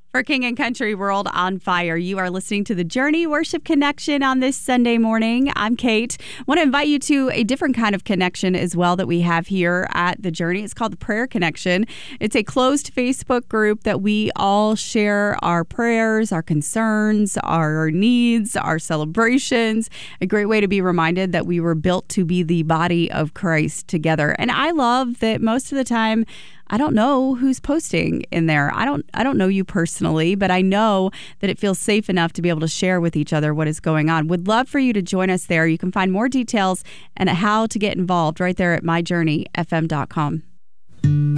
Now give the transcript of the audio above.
For King and Country World on Fire, you are listening to The Journey Worship Connection on this Sunday morning. I'm Kate. I want to invite you to a different kind of connection as well that we have here at The Journey. It's called the Prayer Connection. It's a closed Facebook group that we all share our prayers, our concerns, our needs, our celebrations. A great way to be reminded that we were built to be the body of Christ together. And I love that most of the time, I don't know who's posting in there. I don't know you personally, but I know that it feels safe enough to be able to share with each other what is going on. Would love for you to join us there. You can find more details and how to get involved right there at myjourneyfm.com.